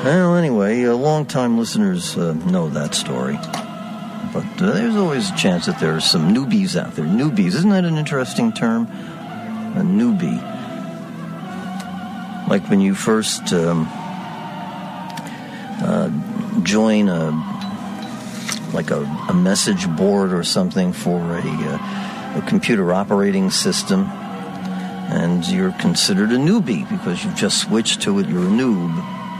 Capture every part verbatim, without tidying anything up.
Well, anyway, uh, long-time listeners uh, know that story. But uh, there's always a chance that there are some newbies out there. Newbies, isn't that an interesting term? A newbie. Like when you first um, uh, join a like a, a message board or something for a, uh, a computer operating system, and you're considered a newbie because you've just switched to it. You're a noob.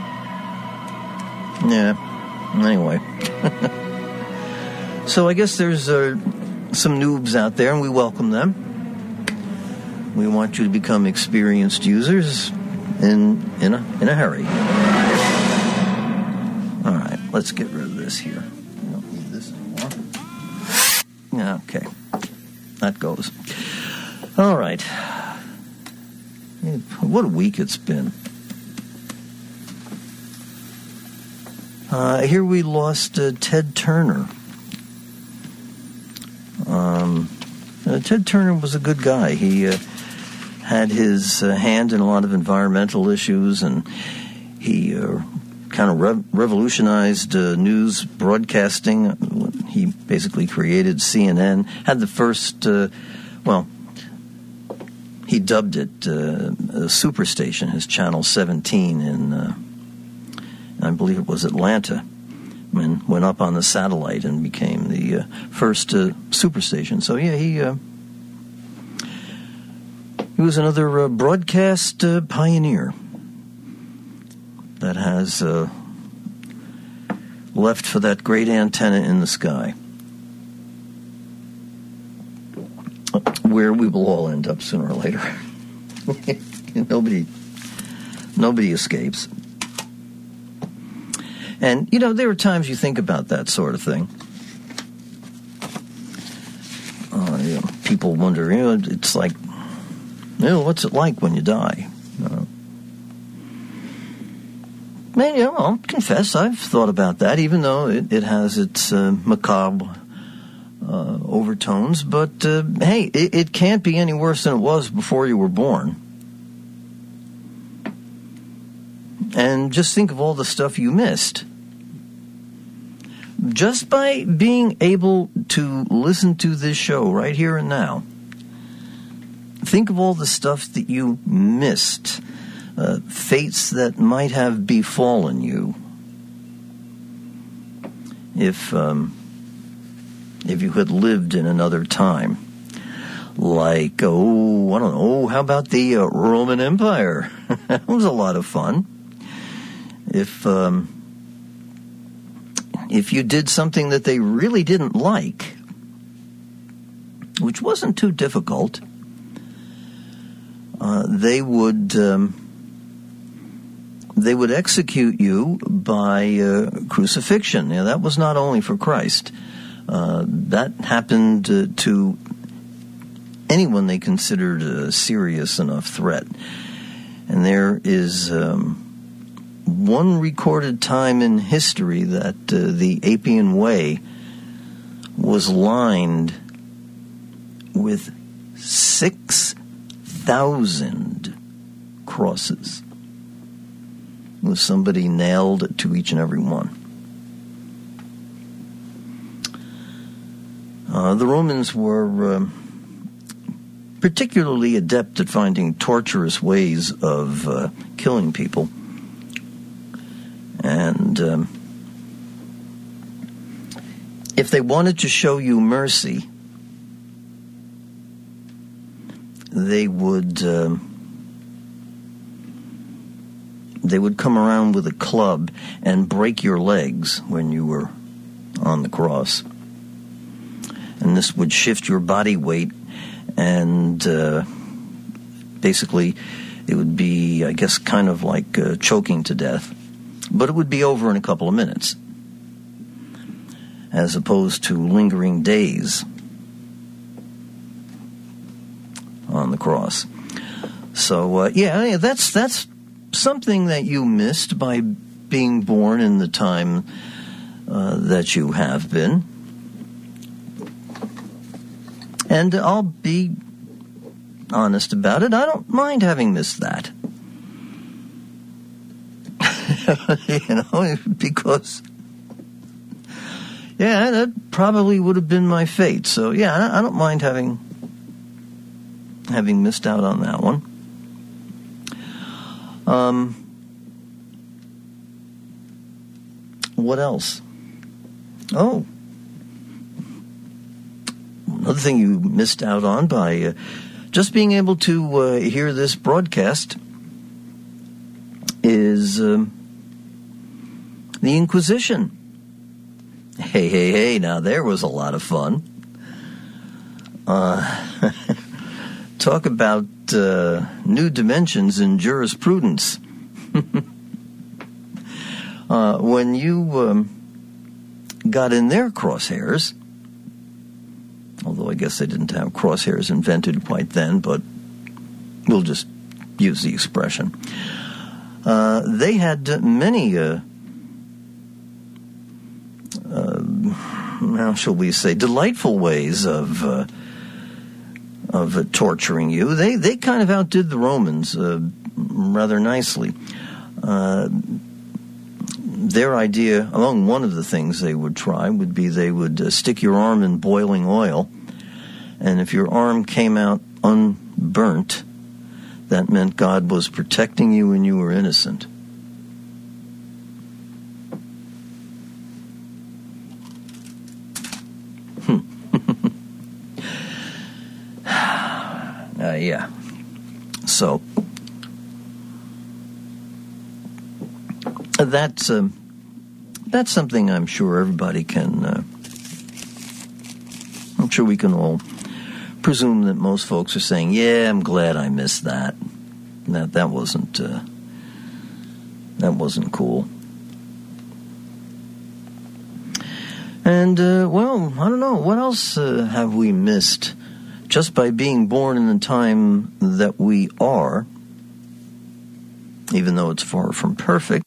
Yeah. Anyway. So I guess there's uh, some noobs out there, and we welcome them. We want you to become experienced users in in a in a hurry. All right, let's get rid of this here. We don't need this anymore. Yeah, okay, that goes. All right. What a week it's been. Uh, here we lost uh, Ted Turner. Um, uh, Ted Turner was a good guy. He uh, had his uh, hand in a lot of environmental issues, and he uh, kind of rev- revolutionized uh, news broadcasting. He basically created C N N, had the first, uh, well, he dubbed it uh, a superstation, his Channel seventeen in, uh, I believe it was Atlanta. And went up on the satellite and became the uh, first uh, superstation. So yeah, he uh, he was another uh, broadcast uh, pioneer that has uh, left for that great antenna in the sky, where we will all end up sooner or later. nobody, nobody escapes. And, you know, there are times you think about that sort of thing. Uh, you know, people wonder, you know, it's like, you know, what's it like when you die? Uh, man, you know, I'll confess, I've thought about that, even though it, it has its uh, macabre uh, overtones. But, uh, hey, it, it can't be any worse than it was before you were born. And just think of all the stuff you missed. Just by being able to listen to this show right here and now, think of all the stuff that you missed, uh, fates that might have befallen you if um, if you had lived in another time. Like, oh, I don't know, how about the uh, Roman Empire? That was a lot of fun. If... Um, If you did something that they really didn't like, which wasn't too difficult, uh, they would um, they would execute you by uh, crucifixion. Now, that was not only for Christ. Uh, that happened uh, to anyone they considered a serious enough threat. And there is... Um, one recorded time in history that uh, the Appian Way was lined with six thousand crosses, with somebody nailed to each and every one. Uh, the Romans were uh, particularly adept at finding torturous ways of uh, killing people. And um, if they wanted to show you mercy, they would um, they would come around with a club and break your legs when you were on the cross. And this would shift your body weight, and uh, basically it would be, I guess, kind of like uh, choking to death. But it would be over in a couple of minutes, as opposed to lingering days on the cross. So, uh, yeah, that's that's something that you missed by being born in the time uh, that you have been. And I'll be honest about it, I don't mind having missed that. you know, because, yeah, that probably would have been my fate. So, yeah, I, I don't mind having having missed out on that one. Um, what else? Oh, another thing you missed out on by uh, just being able to uh, hear this broadcast is um, the Inquisition. Hey, hey, hey, now there was a lot of fun. Uh, talk about uh, new dimensions in jurisprudence. uh, when you um, got in their crosshairs, although I guess they didn't have crosshairs invented quite then, but we'll just use the expression. Uh, they had many, uh, uh, how shall we say, delightful ways of uh, of uh, torturing you. They they kind of outdid the Romans uh, rather nicely. Uh, their idea, among one of the things they would try, would be they would uh, stick your arm in boiling oil, and if your arm came out unburnt, that meant God was protecting you and you were innocent. Hmm. uh, yeah. So, that's, uh, that's something I'm sure everybody can, uh, I'm sure we can all presume that most folks are saying, yeah, I'm glad I missed that. That that wasn't uh, that wasn't cool. And uh, well, I don't know, what else uh, have we missed just by being born in the time that we are, even though it's far from perfect.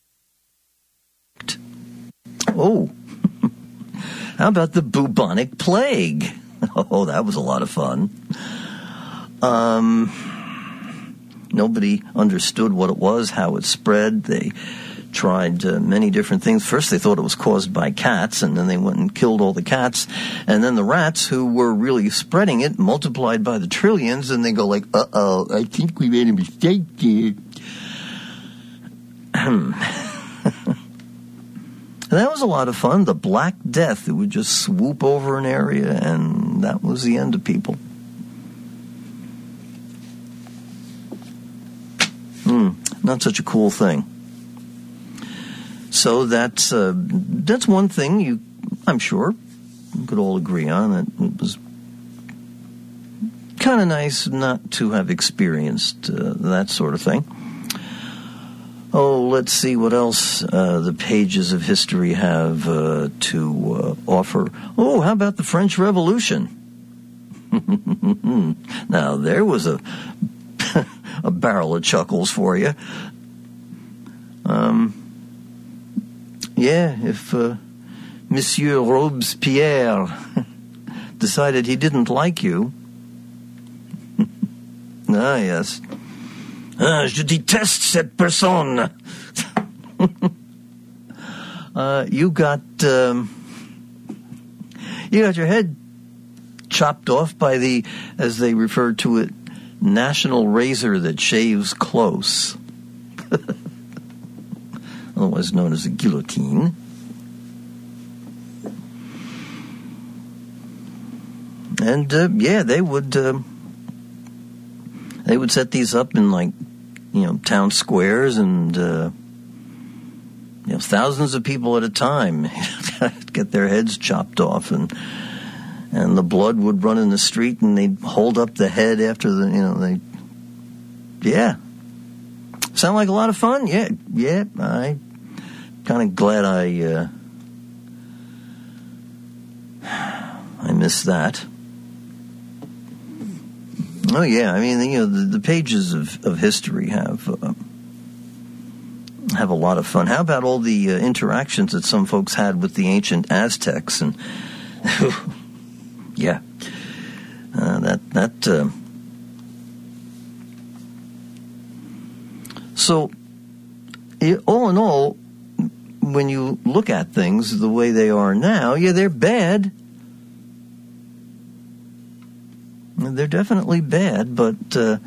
Oh, how about the bubonic plague? Oh, that was a lot of fun. Um, nobody understood what it was, how it spread. They tried uh, many different things. First, they thought it was caused by cats, and then they went and killed all the cats. And then the rats, who were really spreading it, multiplied by the trillions, and they go like, uh-oh, I think we made a mistake here. And that was a lot of fun. The Black Death, it would just swoop over an area, and that was the end of people. Hmm, not such a cool thing. So that's uh, that's one thing you, I'm sure, we could all agree on. That it was kind of nice not to have experienced uh, that sort of thing. Oh, let's see what else uh, the pages of history have uh, to uh, offer. Oh, how about the French Revolution? Now, there was a a barrel of chuckles for you. Um, yeah, if uh, Monsieur Robespierre decided he didn't like you. Ah, yes. Ah, je déteste cette personne. uh, you got um, you got your head chopped off by the, as they refer to it, national razor that shaves close, otherwise known as a guillotine. And uh, yeah, they would. Uh, They would set these up in, like, you know, town squares, and uh, you know, thousands of people at a time get their heads chopped off, and and the blood would run in the street, and they'd hold up the head after the, you know, they, yeah. Sound like a lot of fun? Yeah, yeah. I kind of glad I uh, I missed that. Oh yeah, I mean, you know, the, the pages of, of history have uh, have a lot of fun. How about all the uh, interactions that some folks had with the ancient Aztecs? And yeah, uh, that that. Uh, all in all, when you look at things the way they are now, yeah, they're bad. They're definitely bad, but uh,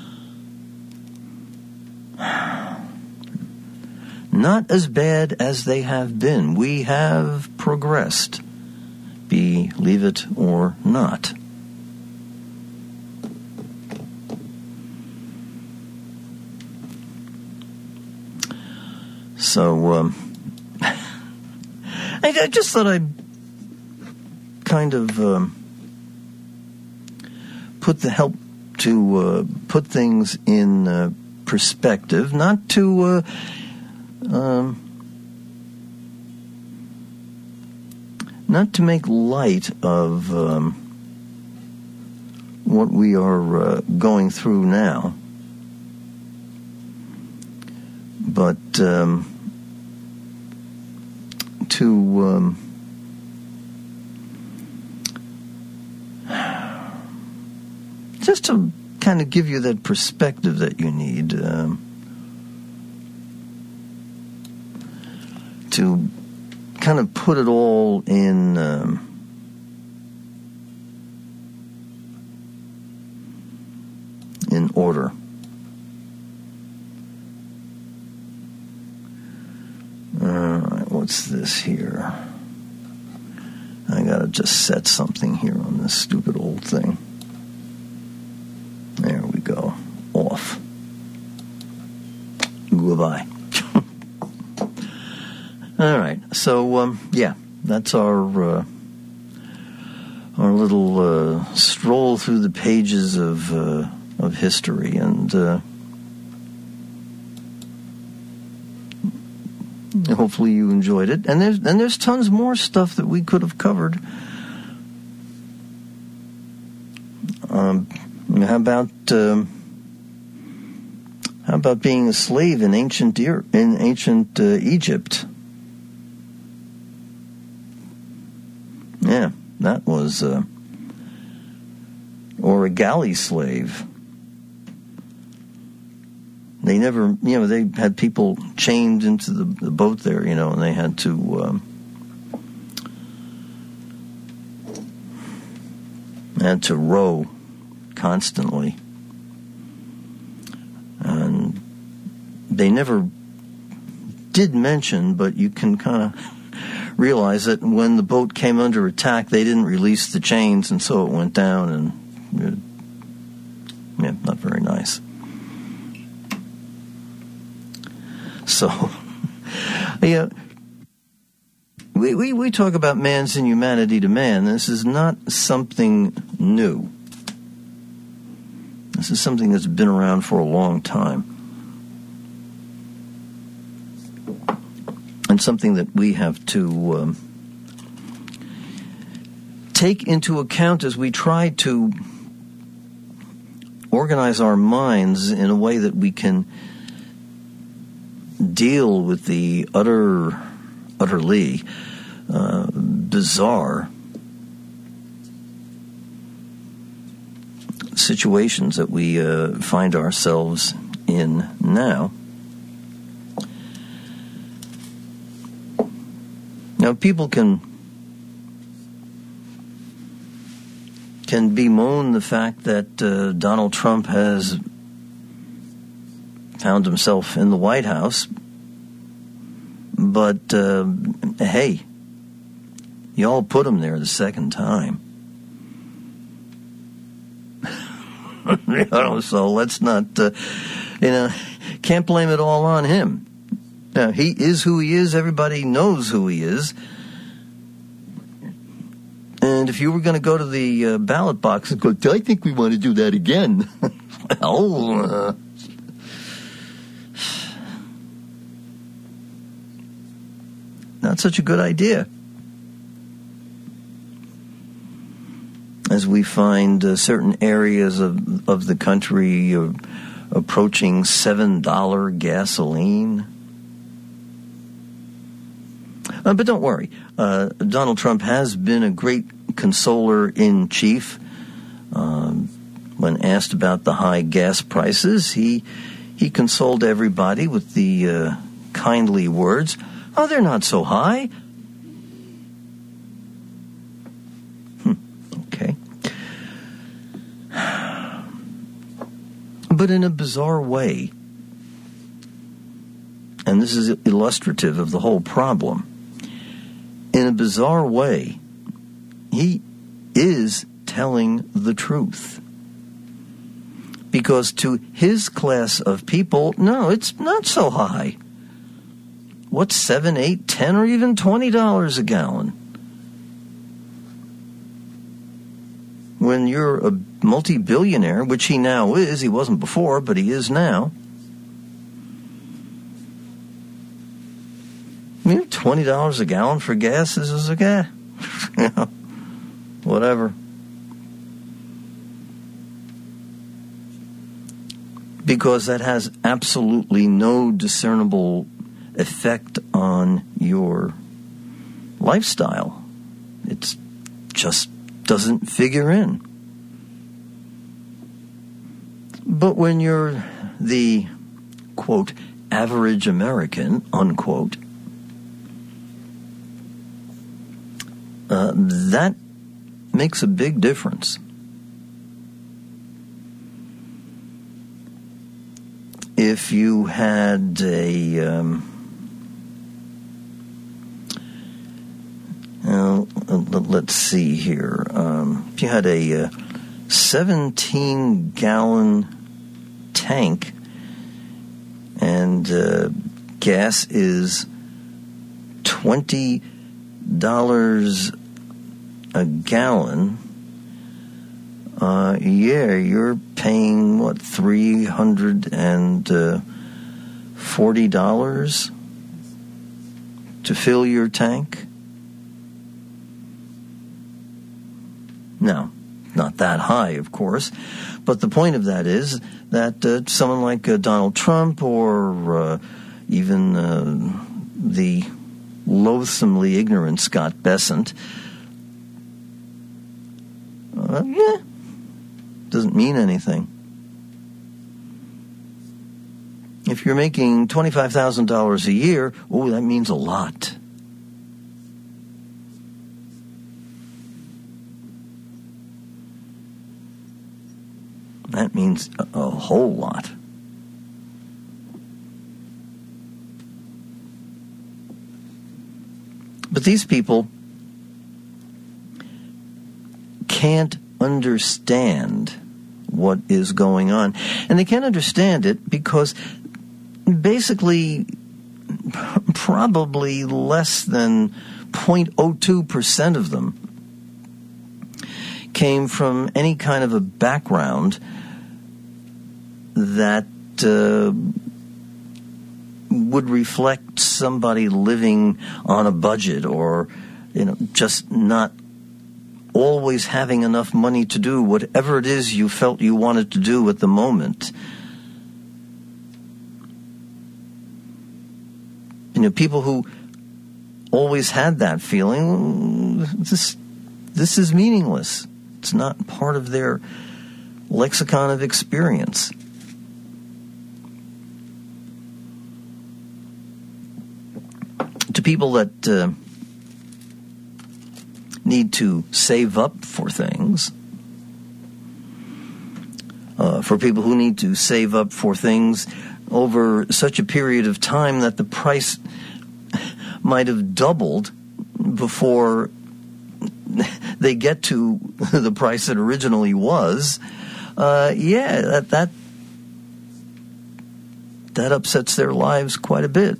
not as bad as they have been. We have progressed, believe it or not. So, um, I just thought I'd kind of um, put the help to uh, put things in uh, perspective, not to uh, um, not to make light of um, what we are uh, going through now, but um, to um, just to kind of give you that perspective that you need um, to kind of put it all in um, in order. Alright, what's this here? I gotta just set something here on this stupid old thing. There we go. Off. Goodbye. Alright, so, um, yeah, that's our, uh, our little, uh, stroll through the pages of, uh, of history, and, uh, hopefully you enjoyed it. And there's and there's tons more stuff that we could have covered. Um, how about um, how about being a slave in ancient in ancient uh, Egypt? Yeah, that was uh, or a galley slave. They never, you know, they had people chained into the, the boat there, you know, and they had to um, had to row constantly. And they never did mention, but you can kind of realize that when the boat came under attack, they didn't release the chains, and so it went down, and uh, yeah, not very nice. So, yeah, we, we, we talk about man's inhumanity to man. This is not something new. This is something that's been around for a long time. And something that we have to um, take into account as we try to organize our minds in a way that we can deal with the utter, utterly uh, bizarre situations that we uh, find ourselves in now. Now, people can can bemoan the fact that uh, Donald Trump has found himself in the White House, but uh, hey, y'all put him there the second time. You know, so let's not, uh, you know, can't blame it all on him. Now, he is who he is. Everybody knows who he is. And if you were going to go to the uh, ballot box and go, I think we want to do that again. Well, uh, not such a good idea. As we find uh, certain areas of of the country uh, approaching seven dollars gasoline. Uh, but don't worry, uh, Donald Trump has been a great consoler-in-chief. Um, when asked about the high gas prices, he he consoled everybody with the uh, kindly words. Oh, they're not so high. Hmm, okay. But in a bizarre way, and this is illustrative of the whole problem, in a bizarre way, he is telling the truth. Because to his class of people, no, it's not so high. What's seven, eight, ten, or even twenty dollars a gallon? When you're a multi-billionaire, which he now is, he wasn't before, but he is now. I mean, twenty dollars a gallon for gas is just like, eh, you know, whatever. Because that has absolutely no discernible effect on your lifestyle. It just doesn't figure in. But when you're the, quote, average American, unquote, uh, that makes a big difference. If you had a, um, uh, let's see here, um, if you had a seventeen-gallon tank and uh, gas is twenty dollars a gallon, Uh, yeah, you're paying, what, three hundred forty dollars to fill your tank? No, not that high, of course. But the point of that is that uh, someone like uh, Donald Trump or uh, even uh, the loathsomely ignorant Scott Bessent, uh, yeah, doesn't mean anything. If you're making twenty-five thousand dollars a year, oh, that means a lot. That means a, a whole lot. But these people can't understand what is going on. And they can't understand it because basically probably less than zero point zero two percent of them came from any kind of a background that uh, would reflect somebody living on a budget or, you know, just not always having enough money to do whatever it is you felt you wanted to do at the moment. You know, people who always had that feeling, this, this is meaningless. It's not part of their lexicon of experience. To people that uh, need to save up for things, uh, for people who need to save up for things over such a period of time that the price might have doubled before they get to the price it originally was, uh, yeah, that, that that upsets their lives quite a bit.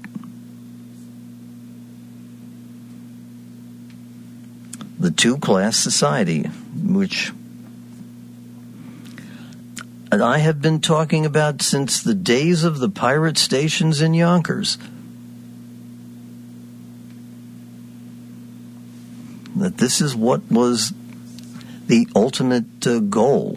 The two-class society, which I have been talking about since the days of the pirate stations in Yonkers. That this is what was the ultimate uh, goal.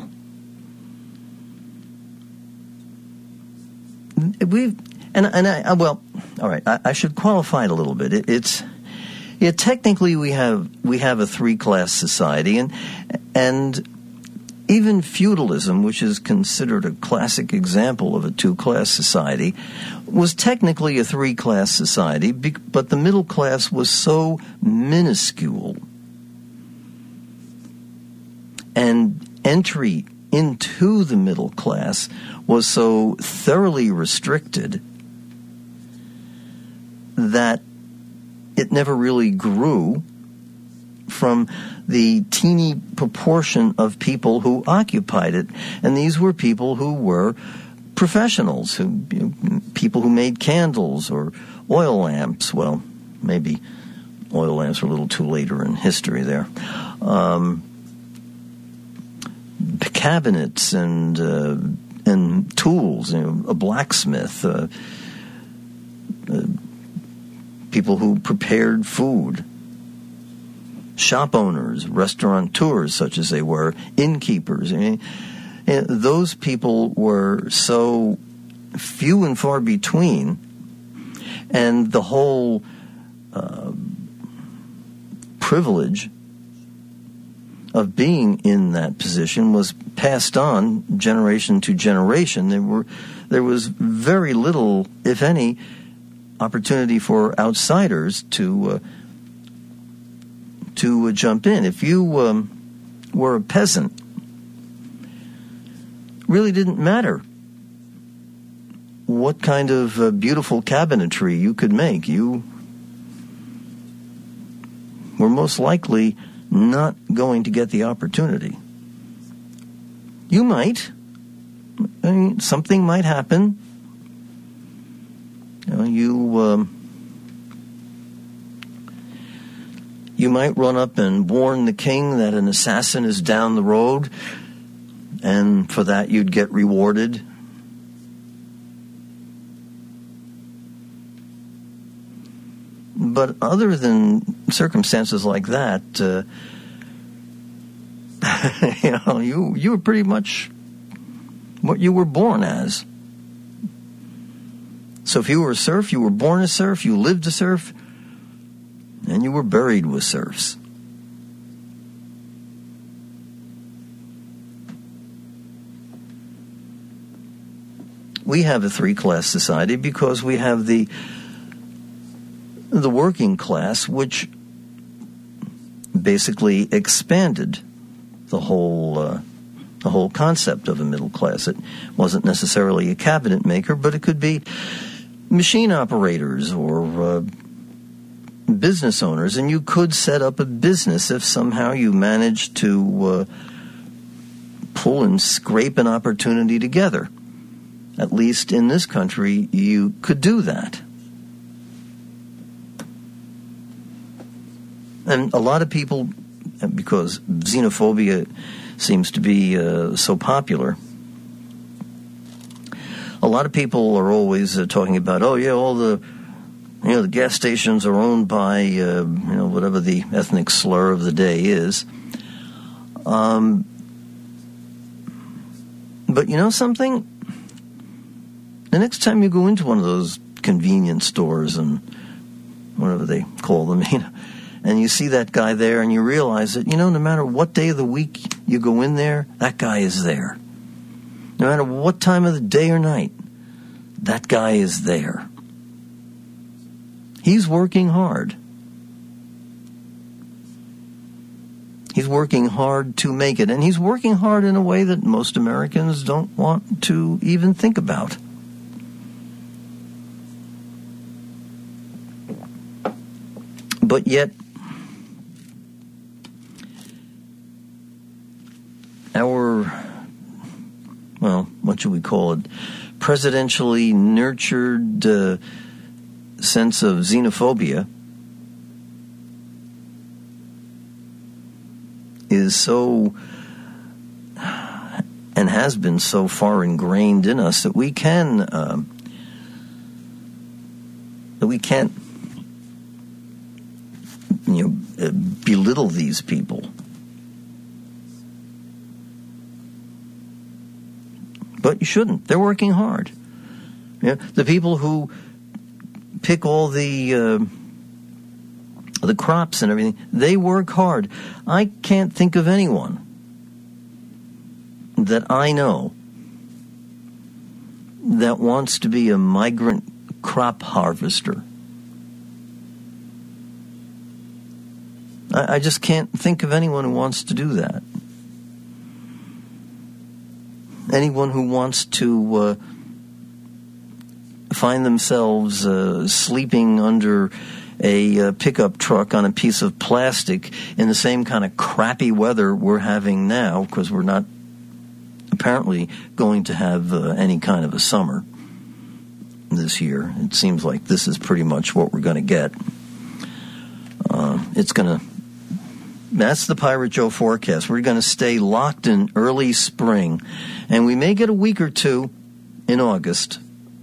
We've and and I well, all right. I, I should qualify it a little bit. It, it's yeah. Technically, we have we have a three-class society, and and Even feudalism, which is considered a classic example of a two-class society, was technically a three-class society, but the middle class was so minuscule, and entry into the middle class was so thoroughly restricted that it never really grew from the teeny proportion of people who occupied it. And these were people who were professionals, who you know, people who made candles or oil lamps. Well, maybe oil lamps were a little too later in history there. Um, cabinets and uh, and tools, you know, a blacksmith, uh, uh, people who prepared food, shop owners, restaurateurs, such as they were, innkeepers. I mean, those people were so few and far between, and the whole uh, privilege of being in that position was passed on generation to generation. There were, there was very little, if any, opportunity for outsiders to uh, to uh, jump in. If you um, were a peasant, really didn't matter what kind of uh, beautiful cabinetry you could make. You were most likely not going to get the opportunity. You might. I mean, something might happen. You know, you, um, you might run up and warn the king that an assassin is down the road, and for that you'd get rewarded. But other than circumstances like that, uh, you know, you you were pretty much what you were born as. So if you were a serf, you were born a serf, you lived a serf, and you were buried with serfs. We have a three-class society because we have the the working class, which basically expanded the whole uh, the whole concept of a middle class. It wasn't necessarily a cabinet maker, but it could be machine operators or uh, business owners, and you could set up a business if somehow you managed to uh, pull and scrape an opportunity together. At least in this country, you could do that. And a lot of people, because xenophobia seems to be uh, so popular, a lot of people are always uh, talking about, oh yeah, all the, you know, the gas stations are owned by, uh, you know, whatever the ethnic slur of the day is. Um, but you know something? The next time you go into one of those convenience stores and whatever they call them, you know, and you see that guy there and you realize that, you know, no matter what day of the week you go in there, that guy is there. No matter what time of the day or night, that guy is there. He's working hard. He's working hard to make it, and he's working hard in a way that most Americans don't want to even think about. But yet, our, well, what should we call it, presidentially nurtured uh, sense of xenophobia is so, and has been so far ingrained in us that we can, uh, that we can't, you know, belittle these people. But you shouldn't. They're working hard. You know, the people who pick all the uh, the crops and everything, they work hard. I can't think of anyone that I know that wants to be a migrant crop harvester. I, I just can't think of anyone who wants to do that. Anyone who wants to uh, find themselves uh, sleeping under a uh, pickup truck on a piece of plastic in the same kind of crappy weather we're having now, because we're not apparently going to have uh, any kind of a summer this year. It seems like this is pretty much what we're going to get. Uh, it's going to That's the Pirate Joe forecast. We're going to stay locked in early spring, and we may get a week or two in August.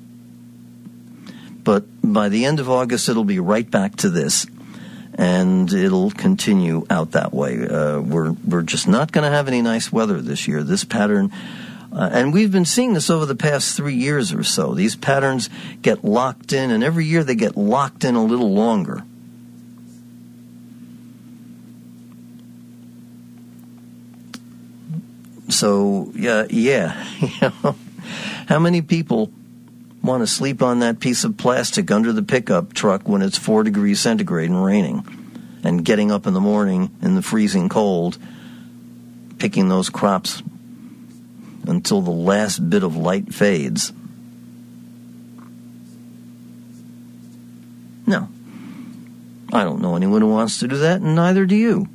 But by the end of August, it'll be right back to this, and it'll continue out that way. Uh, we're we're just not going to have any nice weather this year. This pattern, uh, and we've been seeing this over the past three years or so. These patterns get locked in, and every year they get locked in a little longer. So, yeah, yeah, you know, how many people want to sleep on that piece of plastic under the pickup truck when it's four degrees centigrade and raining, and getting up in the morning in the freezing cold, picking those crops until the last bit of light fades? No. I don't know anyone who wants to do that, and neither do you.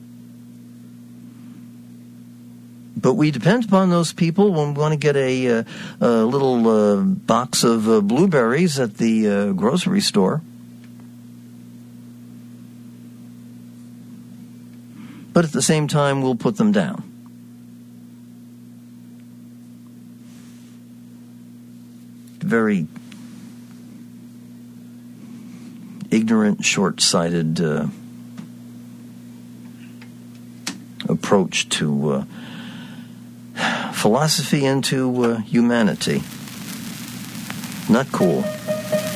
But we depend upon those people when we want to get a, uh, a little uh, box of uh, blueberries at the uh, grocery store. But at the same time, we'll put them down. Very ignorant, short-sighted uh, approach to Uh, philosophy into uh, humanity. Not cool.